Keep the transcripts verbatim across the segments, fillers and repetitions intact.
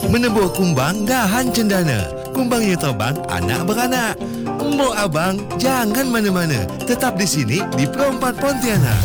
Menebuh kumbang dahan cendana. Kumbangnya terbang anak beranak. Mbok abang jangan mana-mana. Tetap di sini di Pro empat Pontianak.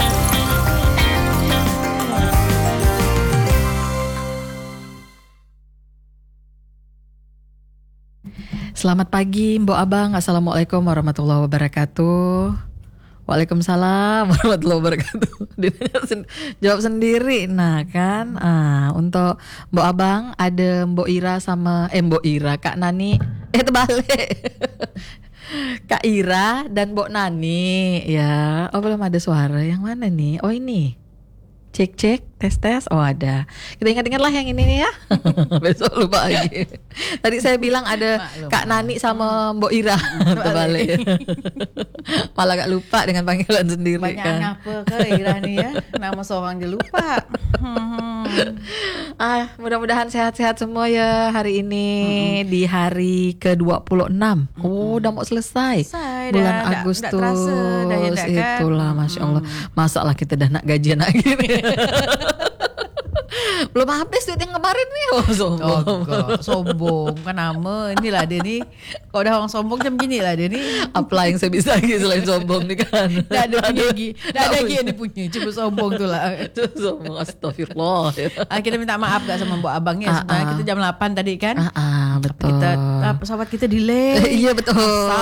Selamat pagi Mbok Abang. Assalamualaikum warahmatullahi wabarakatuh. Waalaikumsalam warahmatullahi wabarakatuh. Jawab sendiri. Nah kan ah, untuk Mbok Abang ada Mbok Ira sama Eh Mbok Ira Kak Nani. Eh terbalik. Kak Ira dan Mbok Nani. Ya. Oh belum ada suara. Yang mana nih? Oh ini. Cek cek tes tes. Oh ada. Kita ingat-ingat lah yang ini nih ya. Besok lupa lagi. Tadi saya bilang ada Maklum. Kak Nani sama Mbok Ira. Terbalik. Malah gak lupa dengan panggilan sendiri. Banyak kan. Ngapa ke Ira nih ya. Nama seorang dia lupa. hmm. Ah, mudah-mudahan sehat-sehat semua ya hari ini. Mm-hmm. Di hari ke dua puluh enam. Mm-hmm. Oh udah mau selesai, selesai bulan dah, Agustus dah, dah terasa, dah, dah, kan? Itulah Masya Allah. mm-hmm. Masalah kita dah nak gajian lagi nih. Belum habis duit yang kemarin nih. Oh sombong. Oh, sombong kan nama. Inilah dia nih. Kalau dah orang sombong macam gini lah dia nih. Apa yang saya bisa lagi selain sombong nih kan. Dah ada lagi. Dah ada lagi yang dia punya. Cuma sombong tu lah. Sombong. Astagfirullah. Ah, kita minta maaf gak sama Mbok Abang ya. Sebenarnya ah, ah. kita jam lapan tadi kan. Ah, ah, betul. Kita, ah, pesawat kita delay. Iya betul.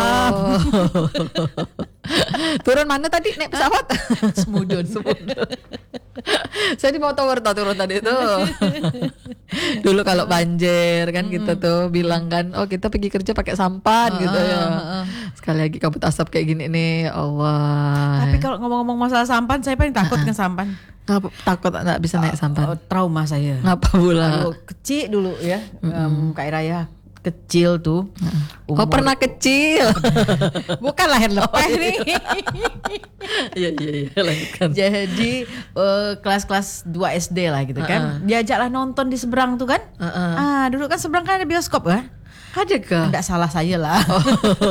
Turun mana tadi naik pesawat? Semudun. Semudun. Saya di mau tower tau turun tadi tuh. Dulu kalau banjir kan mm-hmm. kita tuh bilang kan, oh kita pergi kerja pakai sampan uh, gitu ya. Uh, uh. Sekali lagi kabut asap kayak gini nih, Allah. Tapi kalau ngomong-ngomong masalah sampan, saya paling takut uh, uh. dengan sampan. Ngapa takut tak bisa naik sampan? Uh, trauma saya. Ngapa pula? Dulu, kecil dulu ya, mm-hmm. um, Kak Iraya. Kecil tuh. Kau pernah kecil? Bukan lahir lepas oh, nih. Iya iya iya lanjutkan. Jadi uh, kelas-kelas dua S D lah gitu uh-uh. kan. Diajaklah nonton di seberang tuh kan. Uh-uh. Ah, dulu kan seberang kan ada bioskop kan? Ada ke? Enggak salah saya lah. Oh.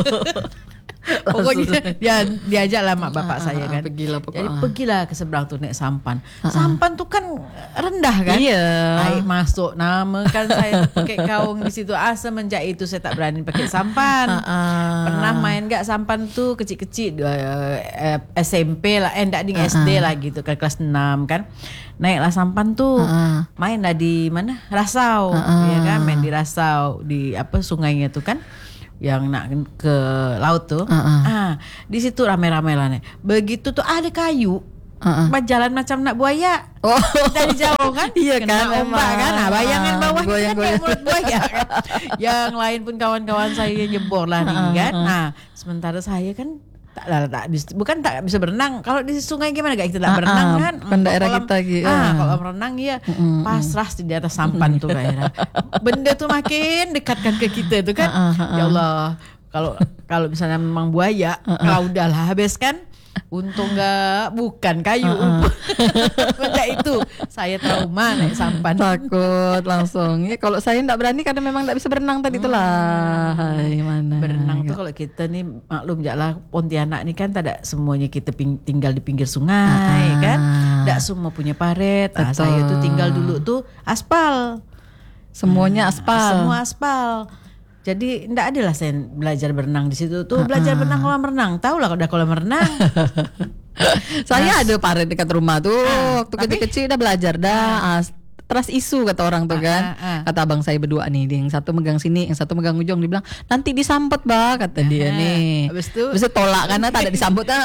Pokoknya dia diajak lah mak bapak ah, saya kan. Pergilah pokoknya. Jadi pergilah ke seberang tuh naik sampan. Ah, sampan tuh kan rendah kan. Iya. Air masuk nama kan saya pakai kaung di situ. Ah semenjak itu saya tak berani pakai sampan. Ah, ah. Pernah main gak sampan tuh kecil-kecil uh, S M P lah, eh enggak di ah, S D ah. lah gitu kan kelas enam kan. Naiklah sampan tuh. Ah, main lah di mana? Rasau. Ah, ya kan main di Rasau di apa sungainya tuh kan. Yang nak ke laut tuh, uh-uh. ah di situ rame-rame lah nih. Begitu tuh ada kayu, uh-uh. jalan macam nak buaya. Oh dari jauh kan, iya kena kan, ombak kan, nah, bayangan bawah kan kayak mulut buaya kan. Yang lain pun kawan-kawan saya jebor lah nih uh-uh. kan. Nah sementara saya kan tak, tak, tak bukan tak bisa berenang. Kalau di sungai gimana gak kita tak uh-uh. berenang kan? Bukan daerah kolam, kita gitu. Ah kalau berenang ya uh-uh. pasrah di atas sampan tuh daerah. Benda tuh makin dekatkan ke kita tuh kan. Uh-uh. Ya Allah, kalau kalau misalnya memang buaya, uh-uh. kalau udahlah habis kan. Untung gak bukan kayu. Uh-uh. Benda itu saya trauma naik sampan. Takut langsung. Ya, kalau saya enggak berani karena memang enggak bisa berenang tadi itulah. Hai mana. Berenang tuh kalau kita nih maklum jaklah Pontianak nih kan tak ada semuanya kita ping- tinggal di pinggir sungai uh-uh. kan. Enggak semua punya paret. Nah, saya tuh tinggal dulu tuh aspal. Semuanya aspal. Semua aspal. Jadi enggak adalah saya belajar berenang di situ tuh. Belajar berenang kolam renang. Tahu lah kalau udah kolam renang. Saya nah, ada paret dekat rumah tuh. Nah, waktu tapi, kecil-kecil udah belajar dah. Nah, terus isu kata orang tuh kan. Ah, ah, ah. Kata abang saya berdua nih, yang satu megang sini, yang satu megang ujung. Dia bilang nanti disambut bah kata ah, dia nih. Habis itu, habis itu tolak karena tak ada disambut ah.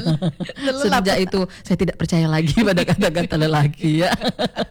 Sejak itu saya tidak percaya lagi pada kata-kata lelaki ya.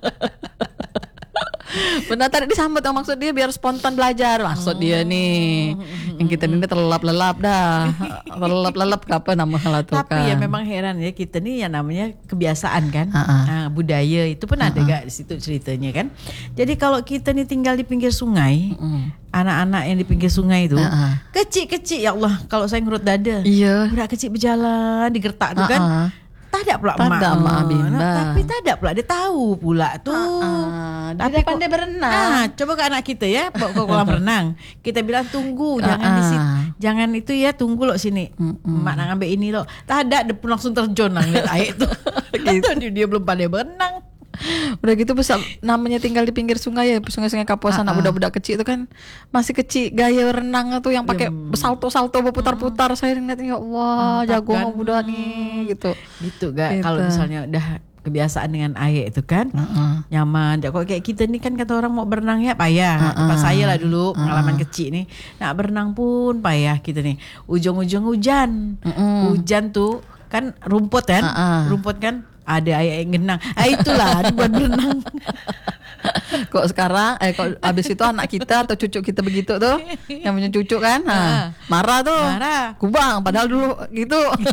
Benar tadi disambut oh, maksud dia biar spontan belajar maksud oh. dia nih yang kita ini terlelap-lelap dah terlelap-lelap apa nama hal itu tapi kan. Ya memang heran ya kita nih yang namanya kebiasaan kan uh-uh. nah, budaya itu pun uh-uh. ada gak di situ ceritanya kan. Jadi kalau kita nih tinggal di pinggir sungai uh-uh. anak-anak yang di pinggir sungai itu uh-uh. kecil-kecil ya Allah kalau saya ngurut dada iya. Budak kecil berjalan digertak tuh uh-uh. kan tak ada pula emak, emak Bimba. Tapi tak ada pula dia tahu pula tuh. Uh-uh. Dia pandai berenang. Ah, coba ke anak kita ya, bawa ke kolam renang. Kita bilang tunggu, uh-uh. jangan di situ, jangan itu ya, tunggu loh sini. Uh-uh. Mak nak ambil ini loh. Tak ada, dia pun langsung terjun nang lihat air tuh. Gitu. Dia belum pandai berenang. Udah gitu bisa namanya tinggal di pinggir sungai ya, sungai-sungai Kapuas, anak budak-budak kecil itu kan masih kecil, gaya renang tuh yang pakai salto-salto berputar-putar. Saya ngeliatnya ya Allah, jago kan? mau budak nih gitu. Gitu gak? Gitu. Kalau misalnya udah kebiasaan dengan air itu kan Uh-uh. nyaman. Kalau kayak kita nih kan kata orang mau berenang ya payah. Uh-uh. Tempat saya lah dulu pengalaman Uh-uh. kecil nih. Nak berenang pun payah kita nih. Ujung-ujung hujan. Uh-uh. Hujan tuh kan rumput kan? Uh-uh. Rumput kan ada air yang genang. Ah itulah buat berenang. Kok sekarang eh kok abis itu anak kita atau cucu kita begitu tuh, yang punya cucu kan, nah, marah tuh, Marah. kubang, padahal dulu gitu.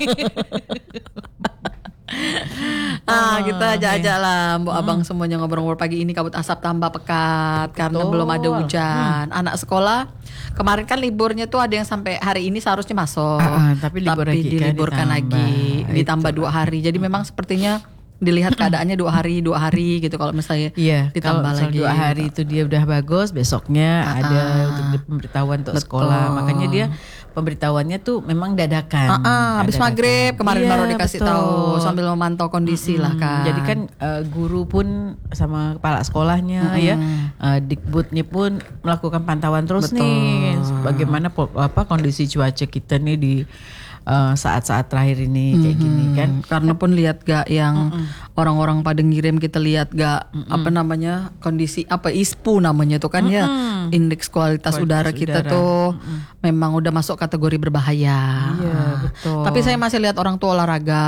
Ah, kita ajak-ajak lah Mbok Abang semuanya ngobrol-ngobrol pagi ini. Kabut asap tambah pekat karena Betul. belum ada hujan. Anak sekolah kemarin kan liburnya tuh ada yang sampai hari ini seharusnya masuk, Ah, ah, tapi libur lagi kan, diliburkan ditambah. lagi, ditambah Itu. dua hari. Jadi memang sepertinya dilihat keadaannya dua hari dua hari gitu kalau misalnya Iya, kalau ditambah misal lagi dua hari itu dia udah bagus, besoknya Ah, ada ah. untuk di- pemberitahuan untuk Betul. sekolah. Makanya dia pemberitahuannya tuh memang dadakan. Ah, ah, habis Dadakan. maghrib kemarin Iya, baru dikasih betul. tahu sambil memantau kondisi lah kan. Jadi kan uh, guru pun sama kepala sekolahnya ya, uh, Dikbudnya pun melakukan pantauan terus Betul. nih, bagaimana po- apa kondisi cuaca kita nih di uh, saat-saat terakhir ini kayak gini kan. Karena pun lihat gak yang orang-orang pada ngirim, kita lihat gak apa namanya kondisi apa I S P U namanya tuh kan ya, indeks kualitas, Kualitas udara kita udara. tuh memang udah masuk kategori berbahaya. Iya, betul. Tapi saya masih lihat orang tua olahraga,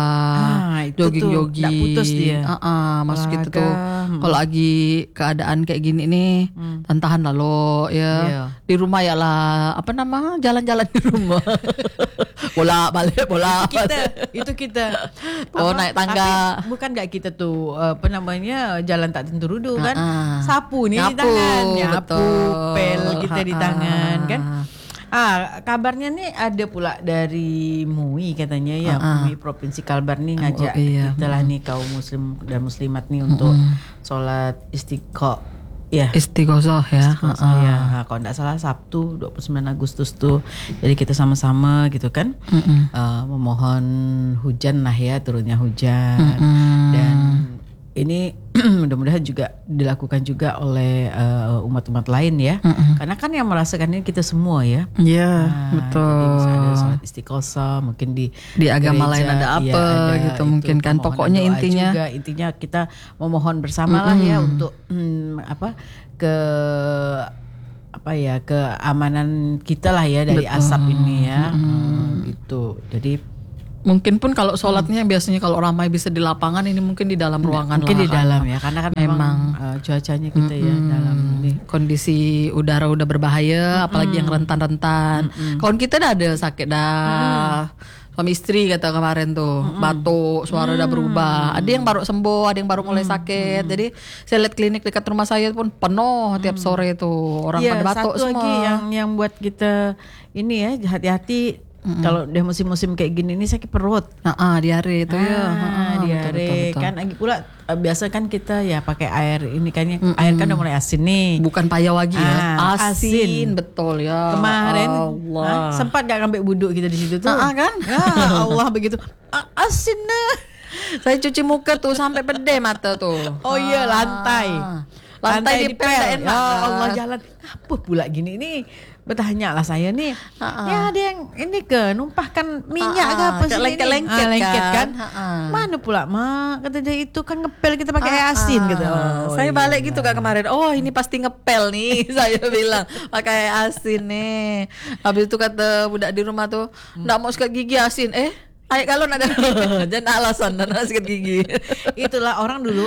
Ah, itu tuh, jogging-jogging, nggak putus dia. Ah, ah, maksud kita Olahraga, tuh mm. kalau lagi keadaan kayak gini nih, tahan lah lo ya. Iya. Di rumah ya lah, apa nama jalan-jalan di rumah. bola balik bola Kita itu kita Oh, naik tangga. tapi bukan nggak kita tuh apa namanya jalan tak tentu rudu kan, Ah-ah. sapu nih di Nyapu, tangan, nyapu, betul. pel kita di Ah-ah. tangan kan. Ah, kabarnya nih ada pula dari M U I katanya ya, Ah-ah. M U I Provinsi Kalbar nih ngajak Oh, iya. kita lah nih kaum muslim dan muslimat nih untuk sholat istiqo ya. Istighosah ya. Kalau saya, nah, kalau tidak salah Sabtu dua puluh sembilan Agustus tuh. Jadi kita sama-sama gitu kan, Mm-mm. uh, memohon hujan lah ya, turunnya hujan. Mm-mm. Dan ini mudah-mudahan juga dilakukan juga oleh uh, umat-umat lain ya. Mm-mm. Karena kan yang merasakan ini kita semua ya. Iya, Nah, betul. Jadi bisa ada sholat istiqosah, mungkin di Di agama gereja, lain ada iya, apa ada gitu itu, mungkin kan. permohonan Pokoknya doa intinya juga. Intinya kita memohon bersama lah ya untuk hmm, apa ke apa ya keamanan kita lah ya dari Betul. asap ini ya. Hmm, gitu. Jadi mungkin pun kalau sholatnya biasanya kalau ramai bisa di lapangan, ini mungkin di dalam ruangan mungkin lah di kan. dalam ya, karena kan memang Memang. uh, cuacanya kita ya dalam ini. Kondisi udara udah berbahaya, apalagi yang rentan-rentan. Kawan kita dah ada sakit dah. Suami istri kata kemarin tuh, batuk, suara udah berubah. Ada yang baru sembuh, ada yang baru mulai sakit. Jadi saya lihat klinik dekat rumah saya pun penuh tiap sore tuh orang Iya, pada batuk satu semua. lagi yang yang buat kita ini ya hati-hati. Kalau udah musim-musim kayak gini ini sakit perut. Nah, ah, diare itu ya. Ah, Ah, diare betul, betul, betul. kan lagi pula eh, biasa kan kita ya pakai air ini kan ya, air kan udah mulai asin nih. Bukan payah lagi ya, Ah, asin, asin. betul ya. Kemarin Allah. ah, sempat gak ngambil wuduk kita di situ tuh. Ah, ah, kan? Ya Allah begitu. Ah, asin nah. Saya cuci muka tuh sampai pede mata tuh. Oh iya, lantai. Lantai dipel dipel. enak. Ya Allah, jalan apa pula gini nih. Bertanya lah saya nih. Ha-ha. Ya ada yang ini ke numpahkan minyak Ha-ha, ke apa kayak sini lengket-lengket nih. Ah, lengket kan. kan. Ha-ha. Mana pula mak kata dia itu kan ngepel kita pakai air asin gitu. Oh, saya balik gitu kak kemarin. Oh ini pasti ngepel nih. Saya bilang pakai asin nih. Habis itu kata budak di rumah tuh, nggak mau sikat gigi asin. Eh, ayo kalau ada jangan alasan dan sikat gigi. Itulah orang dulu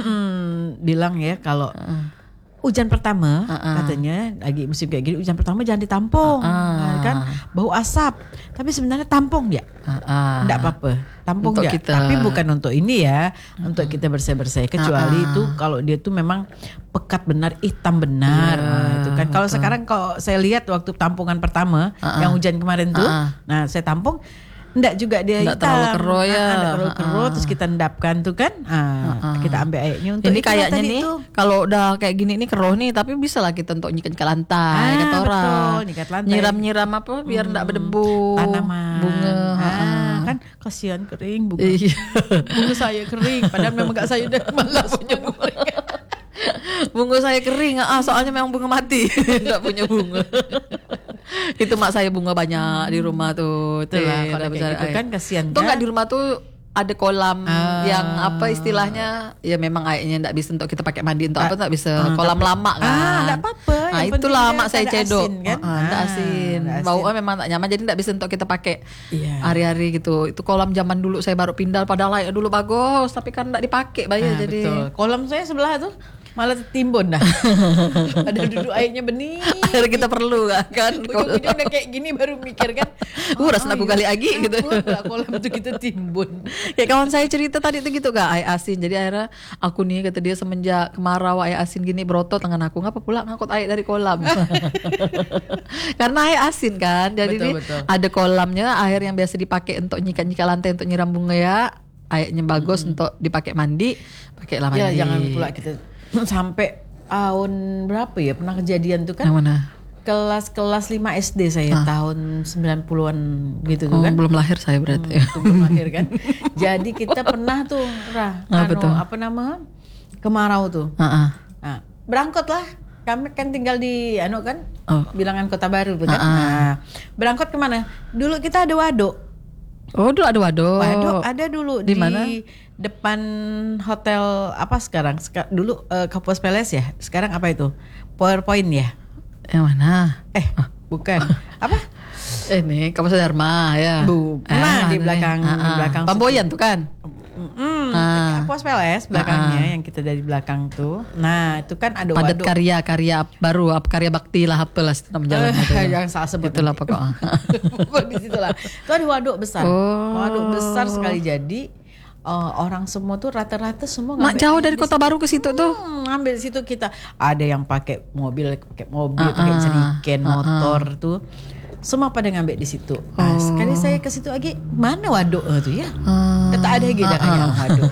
hmm, bilang ya kalau hujan pertama Uh-uh. katanya lagi musim kayak gini, hujan pertama jangan ditampung. Uh-uh. Nah, kan bau asap. Tapi sebenarnya tampung ya. Ah, Enggak apa-apa. Tampung Untuk ya. kita. Tapi bukan untuk ini ya, untuk kita bersih-bersih, kecuali Uh-uh. itu kalau dia tuh memang pekat benar, hitam benar. Iya, Nah, itu kan kalau betul. sekarang kalau saya lihat waktu tampungan pertama Uh-uh. yang hujan kemarin tuh, Uh-uh. nah saya tampung enggak juga dia Nggak hitam. terlalu keruh ya. Ah, enggak terlalu keruh, Uh-uh. terus kita endapkan tuh kan. Ah, Uh-uh. kita ambil airnya untuk Ini itu kayaknya tadi nih tuh. kalau udah kayak gini nih keruh nih, tapi bisa lah kita untuk nyikat ke lantai Ah, kata orang. betul, nyikat lantai. Nyiram-nyiram apa biar enggak berdebu. Tanaman. Bunga. Ah, ha-ha. kan kan kasihan kering bunga. Iya. Bunga saya kering padahal memang gak saya udah malas punya bunga. Bunga saya kering, ah soalnya memang bunga mati, nggak punya bunga. Itu mak saya bunga banyak di rumah tuh. Itulah, Teh, kalau udah kayak besar gitu air. kan kasihan Tuh nggak kan? di rumah tuh ada kolam Ah. yang apa istilahnya, ya memang airnya nggak bisa untuk kita pakai mandi untuk apa, nggak bisa ah, kolam tapi- lama kan. Ah, nggak apa-apa. Nah Yang itulah penting mak dia saya tak ada cedok. asin, kan? Ah, nggak Ah, asin. nggak asin. Baunya memang tak nyaman, jadi nggak bisa untuk kita pakai Iya. hari-hari gitu. Itu kolam zaman dulu saya baru pindah, padahal air dulu bagus, tapi kan nggak dipakai bayar Ah, jadi. betul. Kolam saya sebelah tuh malah tertimbun dah. Ada duduk airnya bening. Akhirnya kita perlu kan. Ujung-ujung udah kayak gini baru mikir kan. Uh, rasa aku kali lagi gitu. Lah, kolam itu kita timbun. Kayak kawan saya cerita tadi tuh gitu gak, air asin. Jadi akhirnya aku nih kata dia semenjak kemarau air asin gini berotot tangan aku, ngapa pula ngangkut air dari kolam. Karena air asin kan. Jadi Betul, nih betul. ada kolamnya, air yang biasa dipakai untuk nyikat-nyikat lantai untuk nyiram bunga ya. Airnya bagus untuk dipakai mandi, pakailah mandi. Ya jangan pula kita sampai tahun berapa ya pernah kejadian tuh kan. Yang mana? Kelas-kelas lima S D saya tahun sembilan puluhan gitu tuh Oh, kan. belum lahir saya berarti. Itu belum lahir kan. Jadi kita pernah tuh Rah, Ah, anu, betul. apa nama? Kemarau tuh. Heeh. Nah, berangkat lah. Kami kan tinggal di anu kan, Oh. bilangan Kota Baru tuh kan. Ah, ah. Nah, berangkat kemana? Dulu kita ada waduk. Oh, dulu ada waduk. Waduk ada dulu Di mana? depan hotel apa sekarang? Seka- dulu eh, Kapuas Palace ya. Sekarang apa itu? PowerPoint ya? Yang mana? Eh, bukan. Apa? Ini Kampus Dharma ya. Bu, Eh, nah, di mana belakang- nih? di Ah, ah. belakang Pamboyan tuh kan. Mm, Ah. Kapuas Palace belakangnya yang kita dari belakang tuh. Nah, itu kan ada Padat waduk. karya-karya baru, apa karya bakti lah apalah nama jalan itu. Eh, jangan salah sebut Itulah nanti. pokoknya. Pokoknya di situ lah. Itu ada waduk besar. Oh. Waduk besar sekali jadi eh, orang semua tuh rata-rata semua Mak ngambil jauh air dari di Kota Baru ke situ tuh. Hmm, ngambil di situ kita ada yang pakai mobil, pakai mobil, Ah, pakai ah. jerigen, Ah, ah. motor tuh. Semua pada ngambil di situ. Nah, Oh. sekali saya ke situ lagi, mana waduk eh, tuh ya? Ah, Tetap ada gitu ah, kayak ah. waduk.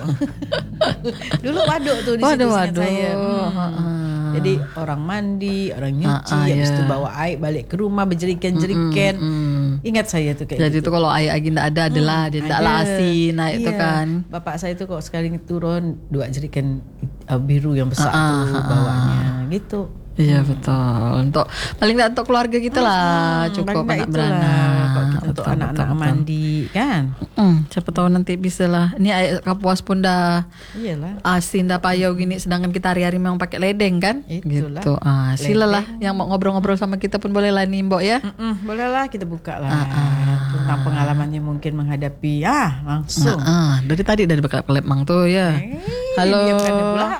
Dulu waduk tuh di Oh, situ ada seingat waduk. saya. Hmm. Ah, ah. Jadi orang mandi, orang nyuci, Ah, ah, habis ya. itu bawa air balik ke rumah berjeriken-jeriken. Mm. Ingat saya tuh kayak Jadi gitu. itu kalau air lagi ndak ada adalah dia ndak lah Ada. asin, nah itu Iya. kan. Bapak saya tuh kok sekali turun dua jeriken uh, biru yang besar Ah, tuh ah, bawanya gitu. Iya betul. Untuk paling nggak untuk keluarga kita lah Hmm, cukup paling anak nggak itulah, beranak. kalau kita untuk Betul, anak-anak betul, betul. mandi kan. Hmm, siapa tahu nanti bisa lah. Ini air Kapuas pun dah Iyalah. asin dah payau gini, sedangkan kita hari-hari memang pakai ledeng kan. Itulah. Gitu. Ah, silalah yang mau ngobrol-ngobrol sama kita pun boleh lah nih Mbok ya. Mm-mm, bolehlah kita buka lah Ah, tentang pengalamannya mungkin menghadapi ah langsung. Ah, dari tadi dari bekal kelep mang tuh ya. Eh, Halo. diamkan dia pula.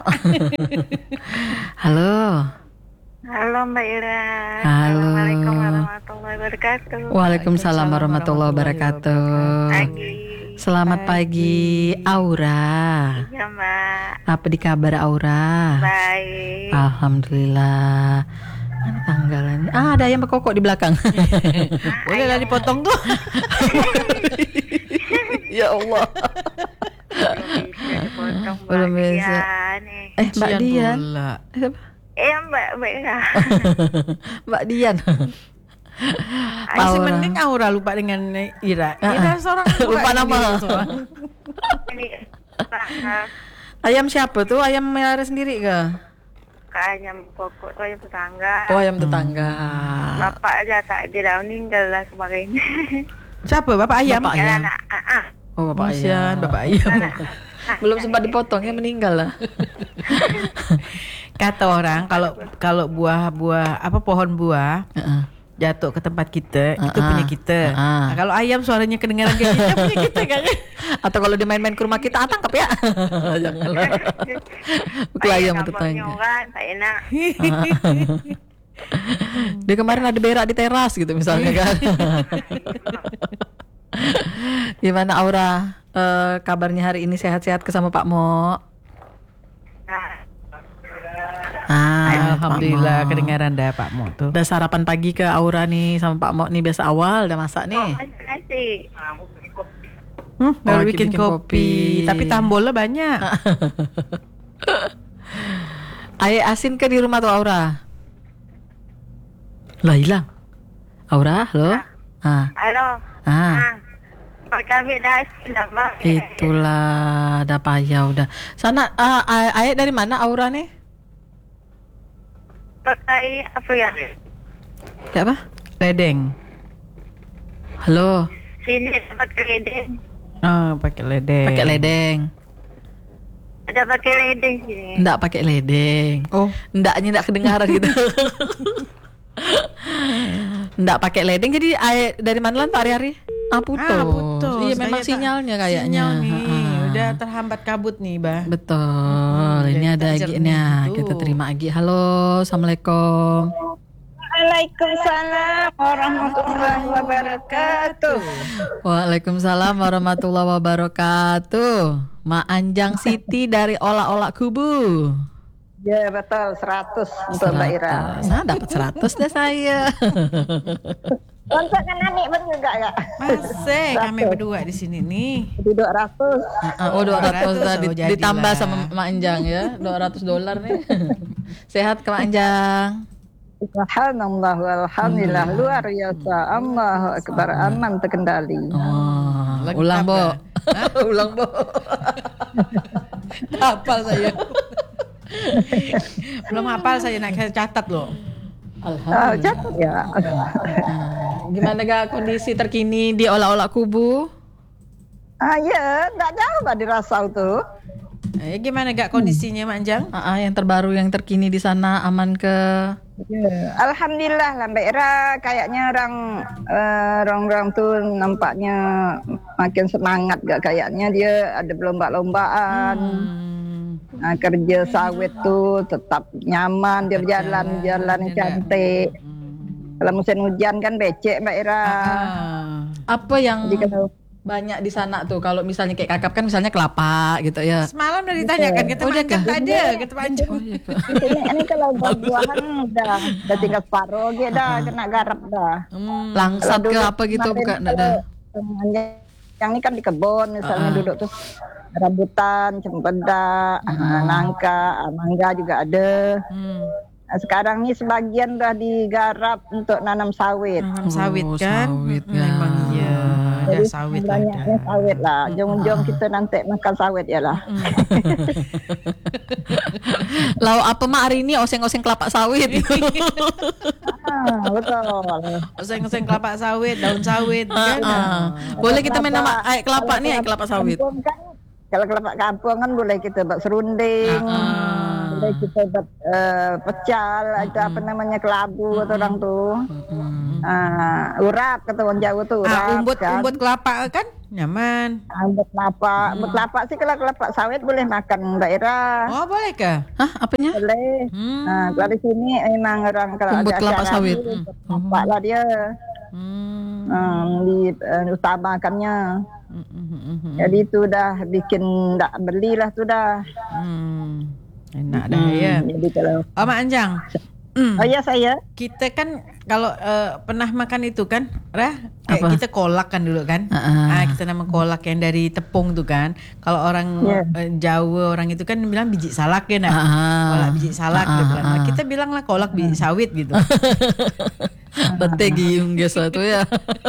Halo. Halo Mbak Ira. Halo. Assalamualaikum warahmatullahi wabarakatuh. Waalaikumsalam warahmatullahi wabarakatuh. Pagi. Selamat pagi Aura. Ya Mbak. Apa di kabar Aura? Baik. Alhamdulillah. Mana tanggalannya? Ah, ada ayam berkokok di belakang. Bolehlah dipotong tuh. Ya Allah. Belum bisa dipotong Mbak Belum bisa. Nih. Eh, Mbak Cian Dian. pula. Eh, siapa? Eh Mbak Mbak Ira. Mbak Dian. Masih Aura. mending Aura lupa dengan Ira. Ira seorang Lupa nama. seorang. Ini Pak, Ayam siapa tuh? Ayam melihara sendiri ke? ayam pokok tuh ayam tetangga. Oh, ayam tetangga. Bapak aja tak dia meninggal lah kemarin. Siapa? Bapak ayam? Bapak Ya, ayam. anak, ah, ah. Oh, bapak Kasihan, ayam. Bapak ayam. Belum sempat dipotong ya meninggal lah. Kata orang kalau kalau buah-buah apa pohon buah Heeh. jatuh ke tempat kita, itu Ah, punya kita. ah. Nah, kalau ayam suaranya kedengaran kayak kita punya kita kan. Atau kalau dia main-main ke rumah kita, ah, tangkap ya. Janganlah. Bukan ayam Kampungnya tetangga. orang, tak enak. Dia kemarin ada berak di teras gitu misalnya kan. Gimana Aura? Eh, kabarnya hari ini sehat-sehat ke sama Pak Mo? Nah, Ah, Alhamdulillah Pak Mo. kedengaran dah Pak Mo tuh. Udah sarapan pagi ke Aura nih sama Pak Mo nih, biasa awal udah masak nih. nasi. Hmm, baru Oh, bikin, bikin kopi. kopi. Tapi tambolnya banyak. Air asin ke di rumah tuh Aura? Lah hilang. Aura, halo? Ah, Halo. ah. Ah, tempat kami dah sudah mak. Itulah, dah payah udah. Sana uh, ayat dari mana Aura nih? Pakai apa ya? Kayak apa? Ledeng. Halo. Sini pakai ledeng. Oh, pakai ledeng. Pakai ledeng. Ada pakai ledeng sini. Nggak pakai ledeng. Oh, Ndaknya ndak kedengaran gitu. Ndak pakai ledeng. Jadi ayat dari mana lan Pak Ari-Ari? Ah putus. Ah, putus. Iya Saya memang tak- sinyalnya kayaknya. Sinyal nih. Ha-ha. Udah terhambat kabut nih, Bah. Betul. Hmm, Ini jadi ada tak Agi jernih nih. gitu. Kita terima Agi. Halo, assalamualaikum. Waalaikumsalam warahmatullahi wabarakatuh. Waalaikumsalam warahmatullahi wabarakatuh. Ma Anjang Siti dari Olah-Olah Kubu. Ya betul, seratus untuk Mbak Ira. seratus. Nah, dapat seratus deh saya. Untuk kan Nani pun juga ya. Masih kami berdua di sini nih. Duduk ratus. Oh, dua ratus tadi oh, jadilah. ditambah sama Mak Anjang ya. dua ratus dolar nih. Sehat ke Mak Anjang. Subhanallah walhamdulillah luar biasa. Allahu akbar, aman terkendali. Oh, Lengkap ulang, Bo. dah. Ulang, Bo. Hafal saya. Belum hafal saya nak saya catat loh. Ah, catat ya. Gimana gak kondisi terkini di Olah-Olah Kubu? Ah ya, tak jauh Mbak dirasau tuh. Eh, gimana gak kondisinya Mak Anjang? Ah, ah, yang terbaru yang terkini di sana aman ke? Ya, Alhamdulillah lah Mbak Ira, kayaknya orang eh, orang-orang tuh nampaknya makin semangat gak, kayaknya dia ada berlomba-lombaan. Hmm. Nah, kerja sawit tuh tetap nyaman, dia berjalan-jalan tidak. cantik. Kalau musim hujan kan becek Mbak Ira. Ah. Apa yang Jadi kalau banyak di sana tuh? Kalau misalnya kayak kakap kan misalnya kelapa gitu ya. Semalam udah ditanyakan kata Mak Anjang tak ada, kata Mak Anjang. ini, ini kalau buah-buahan udah udah tinggal separuh gitu dah, kena garap dah. Hmm. Langsat Kalau ke duduk apa gitu kemarin bukan kalau ada. temannya yang ini kan di kebun misalnya Ah. duduk terus rambutan, cempedak, ah, nangka, ah, mangga juga ada. Hmm. Nah, sekarang ini sebagian udah digarap untuk nanam sawit. Tanam sawit Oh, kan? sawit, Hmm, ya. Memang iya. Ada Jadi sawit lah. banyaknya ada. sawit lah. Jom-jom kita nanti makan sawit ya lah. Lau apa Mak hari ini oseng-oseng kelapa sawit. Ah, betul. Oseng-oseng kelapa sawit, daun sawit kan. Ah, ah. Boleh kita main nama Kelapa- air kelapa kalau nih, air kelapa sawit. kampung kan, kalau kelapa kampung kan boleh kita buat serunding, Ah. boleh kita buat eh, pecal, itu apa namanya kelabu atau orang tuh. Ah, urap kata orang Jawa tuh urap. Ah, umbut kan. umbut kelapa kan nyaman. Ah, umbut kelapa, umbut kelapa sih kalau kelapa sawit boleh makan Mbak Ira. Oh, boleh kah? Hah, apanya? Boleh. Hmm. Nah, kalau di sini memang orang kalau Umbut ada kelapa acara sawit. ni, Hmm. kelapa lah dia. Hmm. Hmm, di uh, utamakannya. Hmm, hmm, hmm, hmm. Jadi itu dah bikin tak belilah tu dah. Hmm. Enak dah ya. Jadi kalau Oh, Mak Anjang. Hmm. oh ya saya Kita kan kalau eh, pernah makan itu kan, Rah, kayak Apa? kita kolak kan dulu kan. Ah, ah. Ah, kita nama kolak yang dari tepung tuh kan. Kalau orang Ya. eh, Jawa orang itu kan bilang biji salak ya nak. Ah, ah. Kolak biji salak Ah, dia ah, bilang. Nah, ah. kita bilang lah kolak biji sawit gitu. Bete giung geso itu ya.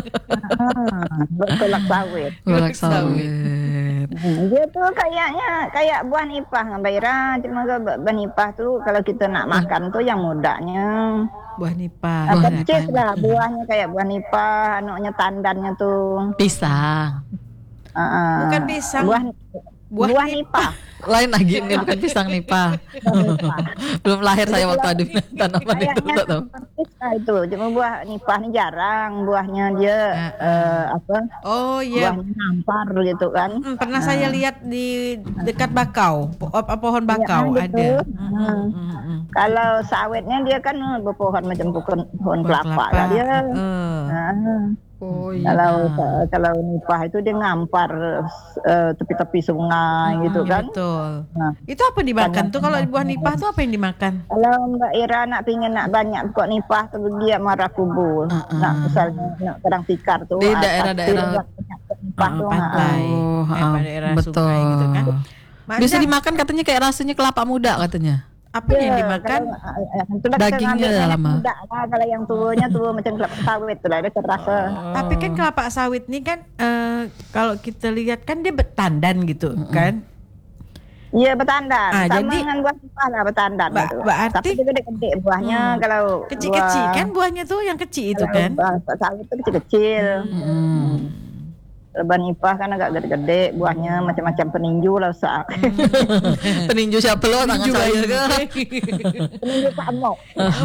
ah, kolak sawit. Golak sawit. sawit. Hmm, dia tuh kayaknya kayak buah nipah Mbak Ira. Cuma kalau buah buah nipah tuh kalau kita nak makan tuh yang mudanya. Buah nipah. Ah, Buah percis nipah. lah buahnya kayak buah nipah, anaknya tandannya tuh. Pisang. Ah, ah. Bukan pisang. Buah Buah buah, nipah. Lain lagi ini bukan pisang nih, Pak. Belum lahir saya waktu ada tanaman itu Kayaknya tak tahu. persis lah itu. Cuma buah nipah ini jarang. Buahnya dia eh, apa? Oh iya. Buahnya nampar gitu kan. Hmm, pernah saya lihat di dekat bakau, po- apa pohon bakau Ya, ada. betul. Hmm, Hmm. hmm, hmm, hmm. Kalau sawitnya dia kan eh, berpohon macam pohon, pohon Buah kelapa lah dia. Eh. Nah, Oh kalau kalau nipah itu dia ngampar eh, tepi-tepi sungai gitu Iya, kan. betul. Nah, Itu apa dimakan tuh kalau buah nipah tuh apa yang dimakan? kalau Mbak Ira nak pingin nak banyak pokok nipah tu dia marah kubur. Ah, ah. Nak misalnya nak perang tikar tu. Di ah, daerah-daerah- pasti banyak pokok nipah Ah, tu. pantai. Oh, Eh, ah, pada daerah betul. sungai gitu kan. Mak Bisa Anjang, dimakan katanya kayak rasanya kelapa muda katanya. Apa yang dimakan? Kalau, itulah Dagingnya kita ngambil lama. muda lah. Kalau yang tuanya tua macam kelapa sawit tu lah, dia terasa. Tapi kan kelapa sawit ni kan uh, kalau kita lihat kan dia bertandan gitu kan. Ya bertandan. Ah, Sama jadi- dengan buah pipah lah bertandan. Ba- tu. berarti- Tapi dia gede-gede buahnya kalau Kecil-kecil buah- kan buahnya tuh yang kecil itu kalau kan. buah sawit tu kecil-kecil. Hmm. Leban nipah kan agak gede-gede, buahnya macam-macam peninju lah Ustaz. Peninju siapa lo? Tangan saya ke? Peninju Pak Mok.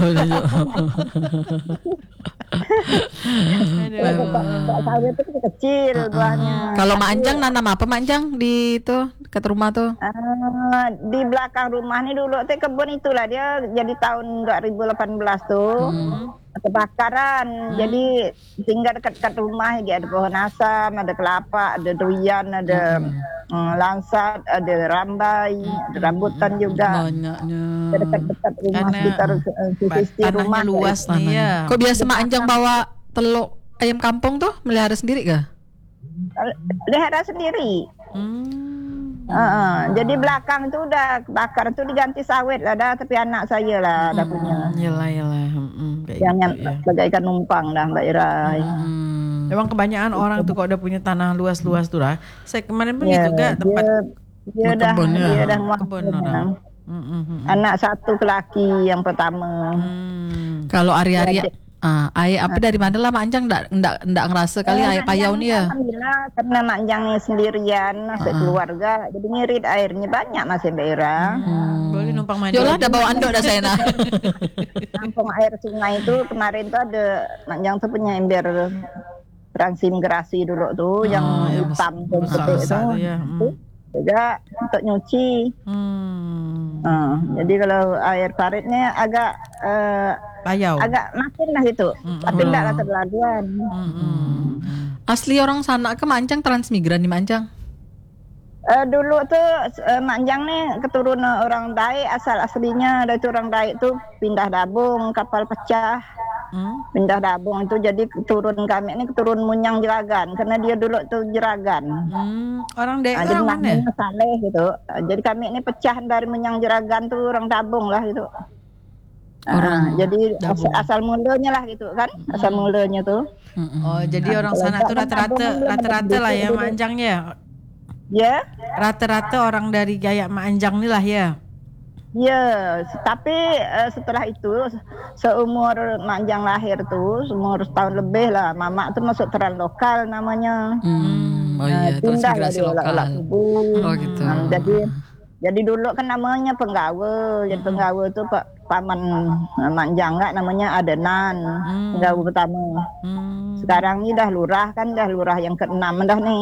Buah sawit tu kecil-kecil buahnya. Kalau Mak Anjang nanam apa Mak Anjang di itu dekat rumah tuh? Ah, di belakang rumah ni dulu tu kebun itulah dia jadi tahun dua ribu lapan belas tu kebakaran. Jadi tinggal dekat-dekat rumah dia ada pohon asam, ada kelapa, ada durian, ada mm, langsat, ada rambai, ada rambutan juga. Banyaknya. Dekat-dekat rumah Karena, sekitar uh, sisi Tanahnya rumah luas nih ya. Kok biasa Mak Anjang bawa telur ayam kampung tuh melihara sendiri kah? Lihara sendiri. Hmm. Uh, jadi belakang tu udah kebakar tu diganti sawit lah dah, tapi anak saya lah dah punya. Yalah yalah. Hmm, kayak Yang gitu, ya. bagaikan numpang dah Mbak Ira. Hmm. Memang kebanyakan orang tuh kalau udah punya tanah luas-luas tuh lah. Saya kemarin pun Ya, itu juga tempat dia, dia dah kebun ya. dia dah muak kebun punya. orang. Hmm, hmm, hmm. Anak satu lelaki yang pertama. Hmm. Kalau ari-ari ah, ayah apa dari mana lah Mak Anjang ndak ndak ndak ngerasa kali Eh, ayah payau Mak nih ya. Anjang Alhamdulillah karena Mak Anjang ni sendirian, masih keluarga, jadi ngirit airnya banyak masih Mbak Ira. Boleh numpang mandi. Yolah dah bawa anduk dah saya nak. Kampung air sungai itu kemarin tu ada Mak Anjang tu punya ember transmigrasi dulu tu yang yang hitam tu besar-besar tu tu. ya. Hmm. Juga untuk nyuci. Hmm. Uh, jadi kalau air paritnya agak uh, Payau. agak makin lah gitu, tapi enggak lah terlaluan. Hmm. Asli orang sana ke Mak Anjang transmigran nih Mak Anjang. Uh, dulu tuh uh, Mak Anjang nih keturunan orang Daik, asal aslinya dari orang Daik tuh pindah Dabung, kapal pecah. Hmm. Pindah Dabung itu jadi turun kami ini keturun Munyang Jeragan karena dia dulu tuh Jeragan. Hmm. Orang dek Ah, jadi orang mana? namanya Saleh gitu. Ah, jadi kami ini pecah dari Munyang Jeragan tuh orang Dabung lah gitu. Ah, Orang jadi Dabung. asal, asal mulanya lah gitu kan, asal mulanya tuh. Oh, jadi orang sana tuh rata-rata rata-rata lah ya Mak Anjang ya. Ya, Rata-rata orang dari gaya Mak Anjang ni lah ya. ya. Tapi uh, setelah itu seumur Mak Anjang lahir tuh, umur setahun lebih lah, Mama tuh masuk teran lokal namanya. Hmm. Oh iya, Ah, pindah lah transmigrasi dia lokal. olah kubur. Oh gitu. Ah, jadi jadi dulu kan namanya penggawa, jadi penggawa tuh Pak paman Mak Anjang enggak namanya Adenan, penggawa pertama. Hmm. Sekarang ini dah lurah kan, dah lurah yang keenam dah nih.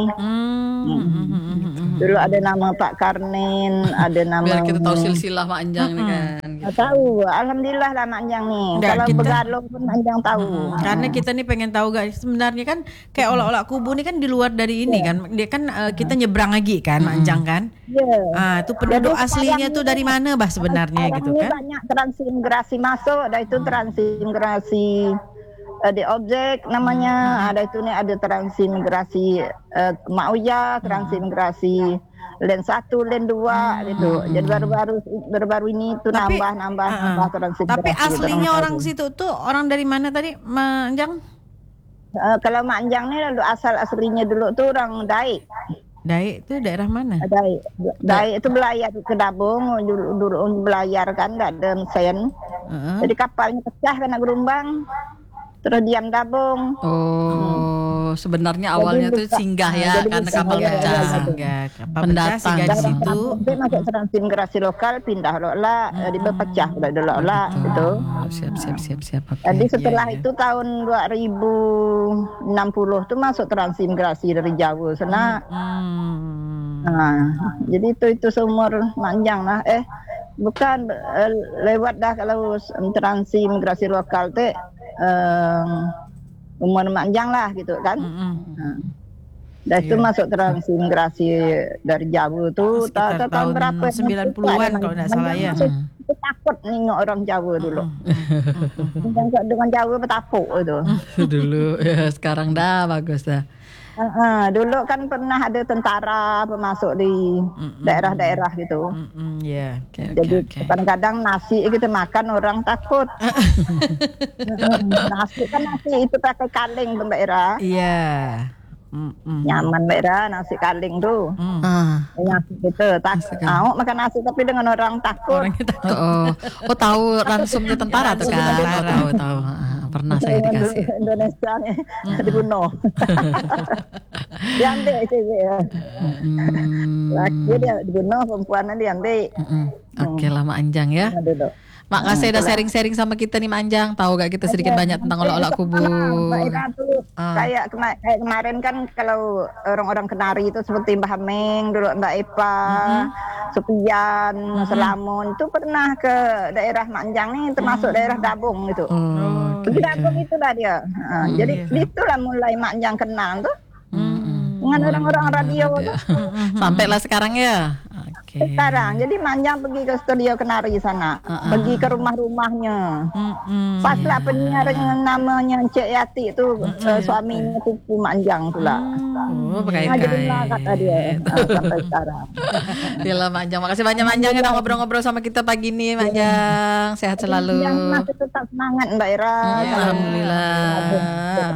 Hmm. Dulu ada nama Pak Karnin, ada nama Biar kita tahu silsilah Mak Anjang nih kan. Ah, tahu, alhamdulillah lah Mak Anjang nih. Enggak, Kalau kita- begalong pun Mak Anjang tahu. Karena kita nih pengen tahu guys, sebenarnya kan kayak olah-olah kubu nih kan di luar dari ini kan. Dia kan eh, kita nyebrang lagi kan, Mak Anjang kan. Ya. Ah, itu penduduk Jadi aslinya sekarang tuh dari mana bah sebenarnya Sekarang gitu ini kan? banyak transmigrasi masuk, ada itu transmigrasi uh, di objek namanya, ada itu nih ada transmigrasi uh, Mak Uya, transmigrasi len satu, len dua gitu. Jadi baru-baru baru-baru ini tuh Tapi- nambah nambah Ah, ah. nambah transmigrasi. Tapi aslinya baru. orang situ tuh orang dari mana tadi, Mak Anjang? Uh, kalau Mak Anjang nih dulu asal aslinya dulu tuh orang Daik. Daik itu daerah mana? Daik, Daik itu belayar ke Dabung, dulu, dulu belayar kan, nggak ada mesin. Heeh. Jadi kapalnya pecah kena gelombang, terus diam Dabung. Oh, sebenarnya awalnya tuh singgah ya jadi karena bisa- kapal iya, pecah. iya, iya. Singgah, kapal Pendatang. pecah singgah di Dan situ. nanti masuk transmigrasi lokal pindah lola, hmm. di pecah udah lola gitu. Oh, siap siap siap siap. Oke. Jadi setelah iya. itu tahun dua ribu enam puluh tuh masuk transmigrasi dari Jawa sana. Hmm. Nah, jadi itu itu seumur panjang lah. Eh, bukan eh, lewat dah kalau transmigrasi lokal teh eh, umur panjang lah gitu kan. Mm-mm. Nah, dan itu masuk transmigrasi dari Jawa tuh ta- Sekitar ta- tahun berapa? sembilan puluhan kalau nggak salah ya. Masuk, aku takut nengok orang Jawa dulu. Dengan, dengan Jawa petapuk itu. Dulu ya sekarang dah bagus dah. Uh, dulu kan pernah ada tentara pemasuk di daerah-daerah gitu. Mm-mm, ya. Oke, oke, Jadi oke. kadang-kadang nasi kita makan orang takut. Mm, nasi kan nasi itu pakai kaleng tuh Mbak Ira. Iya. Mm-mm. Nyaman Mbak Ira nasi kaleng tuh. Mm. Ah, Nasi gitu. Tak mau makan nasi tapi dengan orang takut. Orangnya takut. oh, oh tahu ransumnya tentara tuh kan? Oh, Tentara. tahu tahu. Ah, pernah saya dikasih. Indonesia nih dibunuh. Diambil cewek ya. Hmm, Laki dia dibunuh, perempuannya diambil. mm-mm. Oke lah Mak Anjang ya. Nah, dulu. Makasih udah sharing-sharing sama kita nih Mak Anjang. Tahu gak kita sedikit banyak tentang olok-olok Mbak kubur. Ira tuh Ah. kayak, kema- kayak kemarin kan kalau orang-orang Kenari itu seperti Mbak Hameng dulu, Mbak Epa, Supian, Selamun itu pernah ke daerah Manjang nih, termasuk daerah Dabung gitu. Oh, Di Dabung itulah dia. Nah, jadi itulah mulai Manjang kenal tuh dengan orang-orang radio tuh. Sampailah sekarang ya. Oke. Sekarang jadi Manjang pergi ke studio Kenari sana, pergi ke rumah-rumahnya. Mm-mm. Pas lah penyiar yang namanya Cik Yati itu eh, suaminya tipu Manjang pula. Oh, pakai Nah, jadi lah kata dia eh, sampai sekarang. Yalah Mak Anjang, makasih banyak Mak Anjang udah ngobrol-ngobrol sama kita pagi ini Mak Anjang. Sehat selalu. Yang masih tetap semangat Mbak Ira. Ya, Alhamdulillah.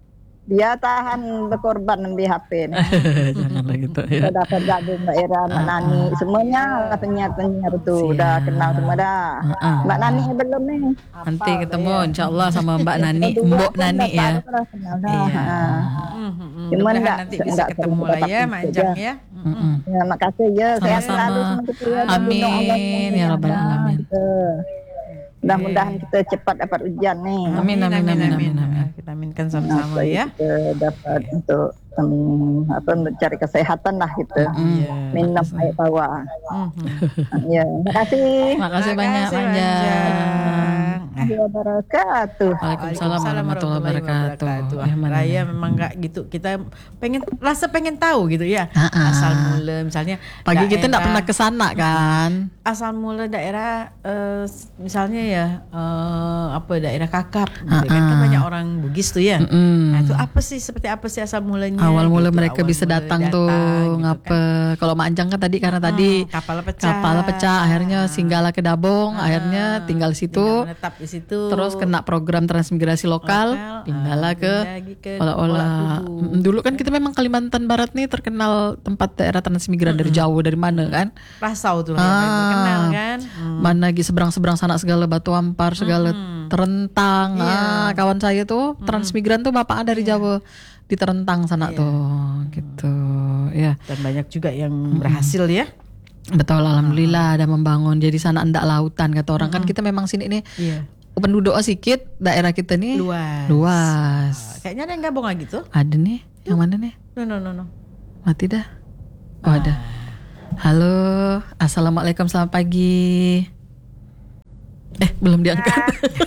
Dia tahan berkorban lebih H P nih. Janganlah gitu Kita ya. dapat gabung Mbak Ira, Mbak Nani, semuanya lah penyiar-penyiar tuh udah kenal semua dah. Ah. Mbak Nani belum nih. Nanti ketemu insyaallah sama Mbak Nani, Mbok Nani ya. Baru kenal dah. Iya. Ah. Mm-mm. Cuman Mudah-mudahan enggak- nanti bisa enggak ketemu sering lah ya tetap Mak ikut Anjang aja. ya. Mm-mm. Ya, makasih ya. Sehat Sama-sama. selalu sama kita ya. Amin. Lindung Allah Ya Rabbal Alamin. kita. Mudah-mudahan kita cepat dapat ujian nih. Amin, amin, amin, amin, amin. Kita aminkan sama-sama Supaya ya. Kita dapat untuk um, apa mencari kesehatan lah kita. Iya. Minum air tawar. Mhm. Ya, makasih. Makasih banyak Mak Anjang. Eh, Wabarakatuh. Waalaikumsalam warahmatullahi wabarakatuh. Ya, mana Raya nih? memang nggak gitu. Kita pengen rasa pengen tahu gitu ya. Ah-ah. Asal mula misalnya Pagi kita enggak daerah- pernah ke sana kan? asal mula daerah eh, misalnya ya eh, apa daerah Kakap gitu kan, kan banyak orang Bugis tuh ya. Mm-mm. Nah, itu apa sih seperti apa sih asal mulanya? Awal mula gitu, mereka awal bisa mula datang tuh gitu ngapa? kan. Kalau Mak Anjang kan tadi karena tadi kapal pecah. kapal pecah, akhirnya singgahlah ke Dabong, akhirnya tinggal di situ. Tinggal menetap di situ. Terus kena program transmigrasi lokal, Lokal, pindahlah ah, ke pindah lagi ke olah-olah. Tubuh. Mm, Dulu kan kita memang Kalimantan Barat nih terkenal tempat daerah transmigran dari jauh dari mana kan? Rasau tuh Ah. yang terkenal kan. Hmm. Mana lagi seberang-seberang sana segala Batu Ampar, segala Terentang. Ah, kawan saya tuh transmigran tuh bapak dari Jawa di Terentang sana tuh, gitu. Ya, Dan banyak juga yang berhasil ya. betul alhamdulillah ada membangun. Jadi sana enggak lautan kata orang kan kita memang sini nih Iya. penduduk sedikit, daerah kita nih Luas. luas. Kayaknya ada yang gabung lagi tuh. Ada nih, yang mana nih? No no no no. Mati dah. Oh ada. Halo, assalamualaikum, selamat pagi. Eh belum diangkat.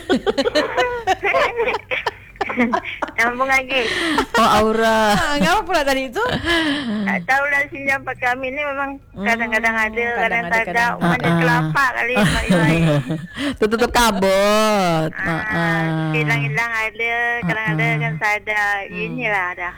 Nyambung lagi. Oh Aura. Ah, ngapa pula tadi itu? Tak tahu lah sini apa kami ni memang kadang-kadang ada, kadang kadang ada, tak ada. kadang- Mana Ah, ah. kelapa kali Mak Iwai. Tutup kabut. Ah, ah. Ah, hilang-hilang ada, kadang-kadang kan tak ada. Inilah dah.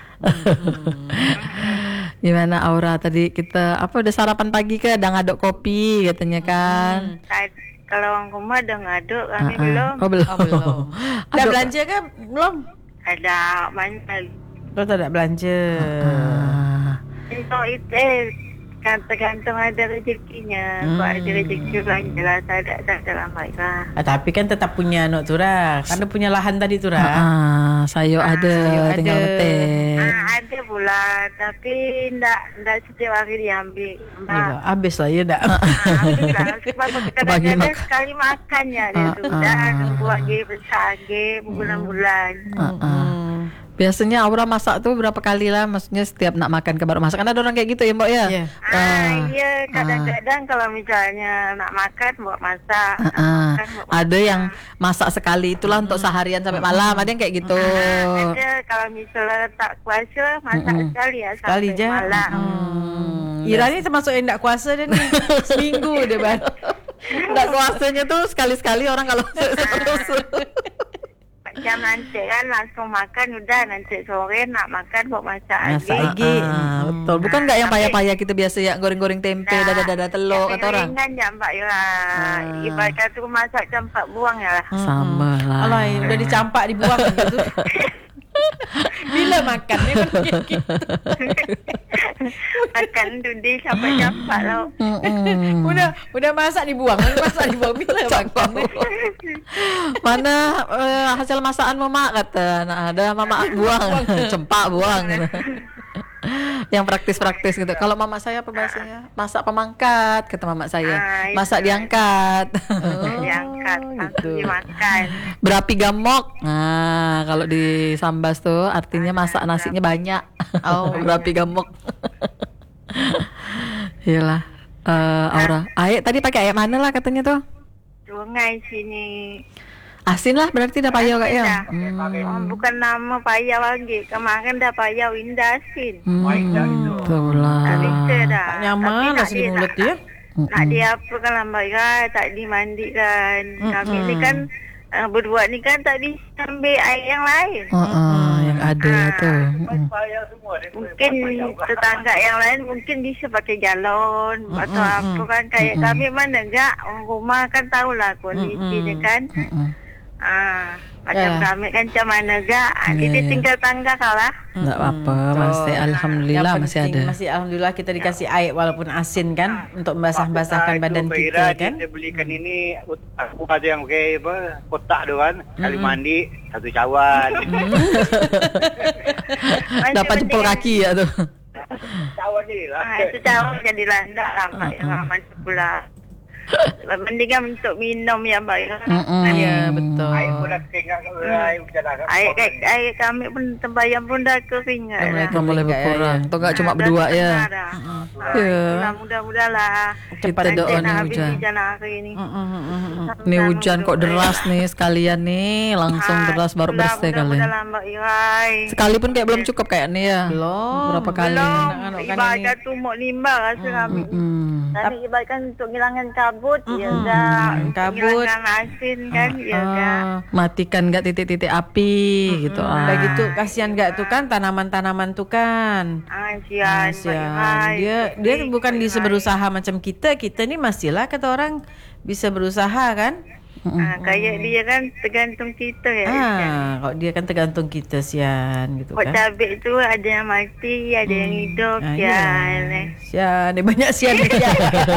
Gimana Aura tadi kita apa udah sarapan pagi ke? Ada ngaduk kopi katanya kan? Tak, kalau orang rumah dah ngaduk, kami Ah, ah. belum. Oh belum. Oh, belum. Dah Aduk. belanja kan? Belum. Ada banyak. Belum tak ada belanja. Ah. Untuk itu eh, kan tergantung ada rezekinya. Kalau ada rezeki belanja lah. Tak ada, tak ada lah Mak Iwai. Ah, tapi kan tetap punya anak tu Ra. Kan dia punya lahan tadi tu Ra. Ah, sayur ada, sayur tinggal ada. petik. Ah, ada pula, tapi ndak ndak setiap hari diambil. Ya, Mbak. habis lah ya dak. Ah, habis lah. Sebab Bagi kadang-kadang makan. sekali makan ya dia Ah, tu. Dah ah. buat ge besar ge bulan-bulan. Ah, ah. Biasanya Aura masak tuh berapa kali lah? Maksudnya setiap nak makan ke baru masak. Kan ada orang kayak gitu ya Mbak ya? Iya. Ah, iya kadang-kadang kalau misalnya nak makan buat masak. Ah, ah. Makan buat Ada yang masak sekali itulah untuk seharian sampai malam. Ada yang kayak gitu. Ah, ada kalau misalnya tak kuasa masak sekali ya Sekali sampai je. malam. Hmm. Ira ni termasuk yang tak kuasa dia ni. Seminggu dia ban. Nggak kuasanya tuh sekali-sekali orang kalau terus. Macam jam nanti kan langsung makan udah, nanti sore nak makan buat masak Masak lagi. lagi. Ah, betul. Bukan nggak yang Tapi- payah-payah kita biasa ya goreng-goreng tempe, Nah, dada-dada telur yang kata orang. ringan je Mbak Ira. Ah. Ibarat tu masak campak buang ya lah. Sama lah. Alah, udah dicampak dibuang gitu. Bila makan ni kan gitu. Makan tu dia campak-campak lah. Mm-mm. Udah udah masak dibuang, udah masak dibuang bila makan ni. Mana eh, hasil masakanmu mak kata. Nah, ada mama buang, cempak buang gitu. Yang praktis-praktis gitu. Kalau mama saya apa bahasanya? Masak pemangkat kata mama saya. Ah, itu. Masak diangkat. Diangkat langsung dimakan. Berapi gamok. Nah, kalau di Sambas tuh artinya masak nasinya banyak. Oh. Berapi gamok. Iyalah. Eh, Aura. Ayat tadi pakai ayat mana lah katanya tuh? Sungai sini. Asin lah berarti dah payah kak ya. Dah. Hmm. Oh, bukan nama payah lagi. Kemarin dah payah indah asin. Hmm, betul lah. Tak bisa dah. Tak nyaman Tapi nasi di dia mulut nak- dia. Nak dia apa kan lambat kan, tak dimandikan. Kami ni kan uh, berdua ni kan tak bisa ambil air yang lain. Uh, uh, yang ada Ah. tu. Mm. Mungkin tetangga yang lain mungkin bisa pakai galon atau apa kan. Kayak kami mana enggak, orang rumah kan tahulah kondisinya kan. Mm-mm. Ah, macam Ya. kami kan macam mana enggak. Ya, Jadi ya. tinggal tangga kalah. Enggak apa-apa, masih alhamdulillah Yang masih penting, ada. Masih alhamdulillah kita dikasih air walaupun asin kan untuk membasah-basahkan badan kita kan. Kita belikan ini aku ada yang pakai apa kotak tu kan, kali mandi satu cawan. Dapat jempol kaki ya tuh. Cawan ni lah. Ah, itu jauh jadi landak lah Mbak Ira. Macam pula. Mendingan untuk minum ya Mbak Ira. Mm-mm, Ya betul. Air pun dah kering kat air berjalan. Air, air, air kami pun tembayang pun dah kering Dah dah. mulai Dah mulai berkurang. Tuh enggak cuma Dah berdua setengah ya. dah. Ya. Ah, mudah-mudah lah. Kita Nanti doa nak nih habis hujan. hujan hari ni. Nih hujan kok deras nih sekalian nih, langsung Ah, deras baru itulah, bersih kalian. mudah-mudah lah Mbak Irai. Sekalipun kayak belum cukup kayaknya ya. Belum. Berapa kali? Belum, Anak-anak kan ibarat tu mok limbah rasa kami. Hmm. Tapi ibaratkan untuk ngilangkan kabut, ya dah. Untuk Kabut. ngilangkan asin kan, ya dah. Ah, matikan enggak titik-titik api gitu. Ah. Udah gitu kasihan gak tuh kan tanaman-tanaman tuh kan. Ah, sian, Mbak Kasihan. Irai. Dia dia bukan bisa berusaha macam kita. Kita ni masihlah kata orang bisa berusaha kan. Ah, kayak dia kan tergantung kita ya. Ah, kalau dia kan tergantung kita sian gitu Buat kan. cabai tu ada yang mati, ada yang hidup, Ah, sian. ya. Sian, dia banyak sian ni sian.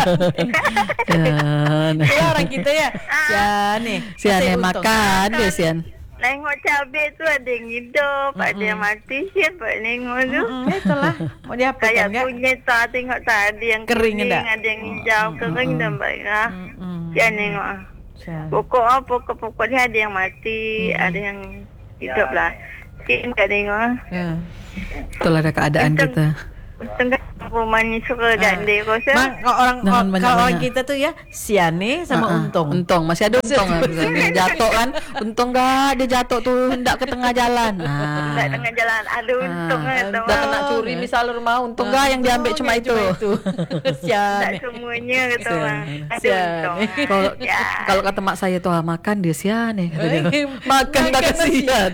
Sian. Itulah orang kita ya. Sian ni. Sian Masih yang untung. makan dia sian. Tengok cabai tu ada yang hidup, ada yang mati, sian buat nengok tu. Hmm, itulah. Mau diapakan Kayak kan? punya tak tengok tak ada yang Kering kuning, tak? ada yang hijau, kering dah baik lah. Hmm. Sian tengok ah. Sian. Pokok ah, pokok-pokok ni ada yang mati, ada yang hidup lah. Sian tak tengok ah. Ya. Itulah ada keadaan kita. Untung kan rumah ni suka gandeng rasa. Mak, kalau orang Jangan kalau banyak-banyak. orang kita tuh ya sian nih sama Ah, ah. untung. Untung masih ada untung kan. Dia jatuh kan. Untung gak dia jatuh tuh hendak ke tengah jalan. Tak Nah. tengah jalan ada untung Ah, kan. tahu. dah kena curi misal rumah untung gak yang diambil cuma itu. sian. Tak nih. semuanya kata orang. Ada Sian. untung. Kalau Ya. kalau kata mak saya tuh ah, makan dia sian nih. kata dia. Eh, Makan tak makan kesian.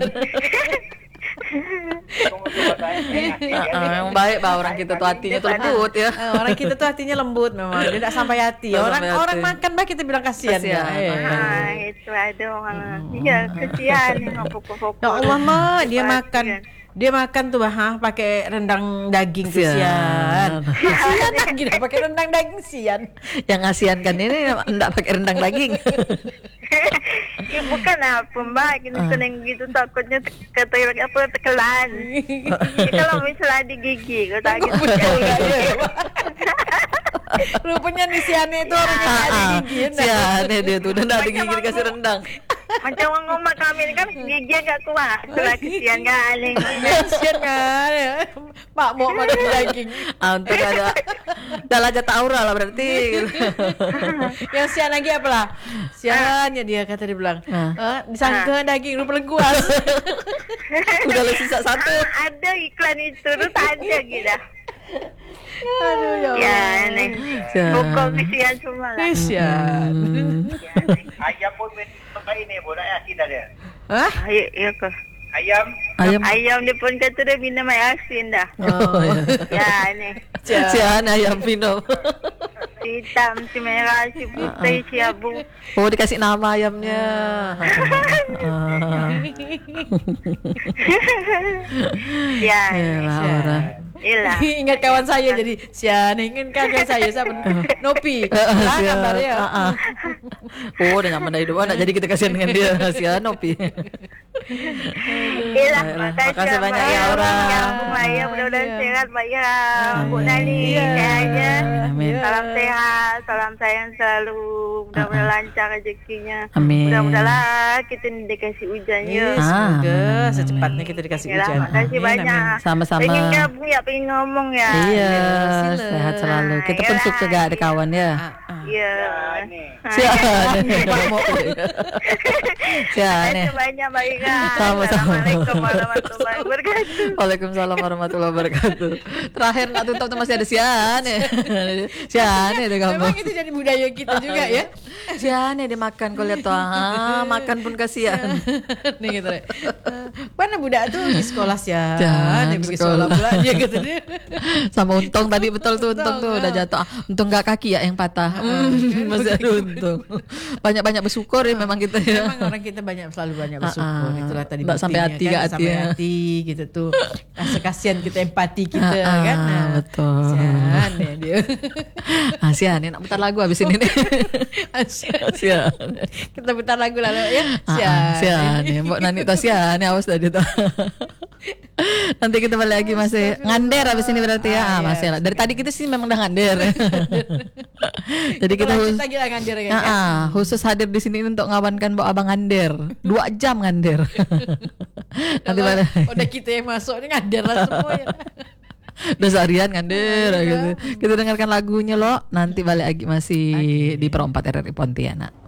Ah, ah, yang baik bah orang kita tuh hatinya tuh lembut ya. Eh, orang kita tuh hatinya lembut memang. Dia tak sampai hati. Tak Orang sampai hati. orang makan bah kita bilang kasihan. Kasihan. ya. Eh. Ah, itu ada orang. Ya, kesian tengok pokok-pokok. Ya Allah mak, dia Kesian. makan dia makan tuh bah ha, pakai rendang daging tuh Sian. sian. Sian lagi dah pakai rendang daging sian. Yang ngasihankan ini enggak pakai rendang daging. Ya, bukan apa mbak, kita Ah. senang gitu takutnya te- kata apa tekelan. Ya, kalau misalnya ada gigi, kau tak gitu. Betul gak ya? Rupanya nih siannya itu orang yang ada Ah, gigi. nah. sian ya dia tuh udah nggak ada gigi dikasih rendang. Macam orang rumah kami ni kan gigi agak kuat. Itulah kesian kali. Sian kan ya. Mak mau makan daging. Ah, untuk ada dalam jatah aura lah berarti. Yang sian lagi apalah? Siannya dia kata dia bilang. Ah. Eh, disangka daging rupa lengkuas. Udah lah sisa satu. Ah, ada iklan itu tu tak ada lagi dah. Aduh ya Ya, Allah. ni. Sian. Pokok kesian semua lah. Eh, sian. Ayam pun pakai ini pun nak asin dah dia. Hah? Iya, iya ke. Ayam. Ayam. Ayam dia pun kata dia minum air asin dah. Oh, ya. Ya ni. Sian ayam minum. Si hitam, si merah, si putih, si abu. Oh, dikasih nama ayamnya. Ah. Ya. Yalah orang. Iyalah. Ingat kawan saya jadi Sian, ingat kawan saya siapa? Nopi. Lah Sian. gambar ya. Ah, ah. Oh, udah nyaman dari doa, nak jadi kita kasihan dengan dia. Sian Nopi. Iyalah. Baiklah. Makasih, Makasih banyak ya, Abang. orang. Ya, Abang Maya mudah-mudahan sehat Pak ya. Bu Amin. Nani sehatnya. Amin. Salam sehat, salam sayang selalu. Mudah-mudahan lancar rezekinya. Amin. Mudah-mudahan kita ni dikasih hujannya. Ya, Ah, semoga amin. secepatnya kita dikasih Yalah, hujan. makasih Amin, banyak. amin. Sama-sama. Pengen gabung ya, pengen ngomong ya. Iya, sila. sehat selalu. Kita pun Yalah. suka gak ada kawan ya. Ah, ah. Ya. Ni. Sian. Sian. Terima banyak baiklah. Sama-sama. Assalamualaikum warahmatullahi wabarakatuh. Waalaikumsalam warahmatullahi wabarakatuh. Terakhir nak tutup tu masih ada Sian. Sian ada kamu. Memang itu jadi budaya kita juga ya. Sian dia makan kau lihat tuh. Ah, makan pun kasihan. Nih gitu deh. Mana budak tuh di sekolah Sian. Jangan, Dia pergi sekolah. sekolah pula dia kata dia. Sama untung tadi betul tuh untung tuh udah jatuh. Ah, untung gak kaki ya yang patah. Hmm, masih ada untung. Banyak-banyak bersyukur ya memang kita ya. Memang orang kita banyak selalu banyak bersyukur. Ah, ah. Itulah tadi Tak sampai buktinya hati kan, ke hati sampai ya. hati gitu tuh. Rasa kasihan kita, empati kita Ah, ah, kan. Nah, betul. Sian ya dia. Ah, Sian ni nak putar lagu habis ini nih. Sian. Sian. Kita putar lagu lah ya. Ah, ah, Sian ni Mbok Nani tu Sian ni awas tadi tu. Nanti kita balik lagi masih ngander habis ini berarti ya. Ah, masih lah. Dari tadi kita sih memang dah ngander. Jadi kita lanjut khusus, lagi lah ngajar kan. ah, ah, khusus hadir di sini untuk ngawankan Mbok Abang ngander. Dua jam ngander. Nanti balik. Udah kita yang masuk ni ngajar lah semua ya. Udah seharian ngander gitu. Kita dengarkan lagunya loh. Nanti balik lagi masih di Perempat R R I Pontianak.